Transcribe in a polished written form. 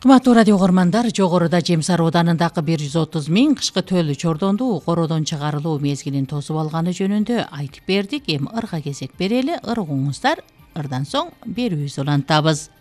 Кымбаттуу радио угармандар, жогоруда Жем Сары Ооданындагы 130 000 кышкы төлү чордонду короодон чыгарылуу мезгилин тосуп алганы жөнүндө айтып бердик. Эми ырга кезек берели, ыргуңуздар. Ырдан соң берүүбүздү улантабыз.